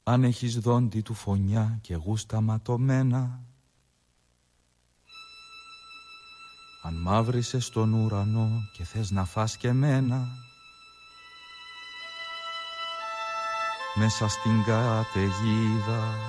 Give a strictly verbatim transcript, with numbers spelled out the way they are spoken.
αν έχεις δόντι του φωνιά και γούστα ματωμένα, αν μαύρισες τον ουρανό και θες να φας και μένα, μέσα στην καταιγίδα